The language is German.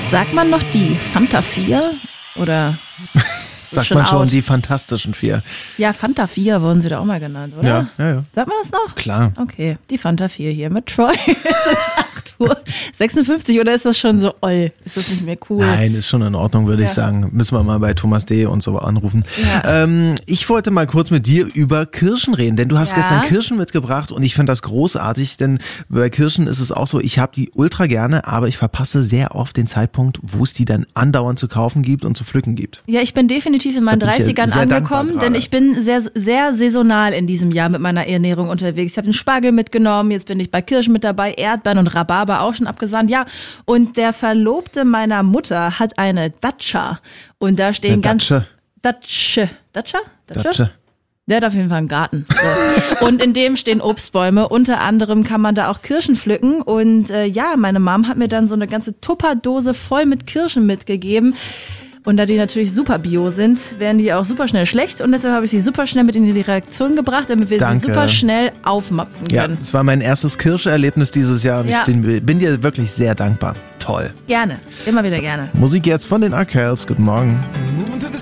Sagt man noch die Fanta 4? Oder... Sagt man schon, die Fantastischen 4. Ja, Fanta 4 wurden sie da auch mal genannt, oder? Ja. Sagt man das noch? Klar. Okay, die Fanta 4 hier mit Troy. Es ist 8:56 Uhr oder ist das schon so oll? Ist das nicht mehr cool? Nein, ist schon in Ordnung, würde ich sagen. Müssen wir mal bei Thomas D. und so anrufen. Ja. Ich wollte mal kurz mit dir über Kirschen reden, denn du hast gestern Kirschen mitgebracht und ich finde das großartig, denn bei Kirschen ist es auch so, ich habe die ultra gerne, aber ich verpasse sehr oft den Zeitpunkt, wo es die dann andauernd zu kaufen gibt und zu pflücken gibt. Ja, ich bin definitiv in meinen 30ern angekommen, denn ich bin sehr, sehr saisonal in diesem Jahr mit meiner Ernährung unterwegs. Ich habe den Spargel mitgenommen, jetzt bin ich bei Kirschen mit dabei, Erdbeeren und Rhabarber auch schon abgesandt. Ja, und der Verlobte meiner Mutter hat eine Datscha und da stehen Datscha? Der hat auf jeden Fall einen Garten. So. Und in dem stehen Obstbäume. Unter anderem kann man da auch Kirschen pflücken. Und meine Mom hat mir dann so eine ganze Tupperdose voll mit Kirschen mitgegeben. Und da die natürlich super bio sind, werden die auch super schnell schlecht. Und deshalb habe ich sie super schnell mit in die Reaktion gebracht, damit wir sie super schnell aufmappen können. Ja, es war mein erstes Kirscherlebnis dieses Jahr und ich bin dir wirklich sehr dankbar. Toll. Gerne, immer wieder gerne. Musik jetzt von den Arkells. Guten Morgen.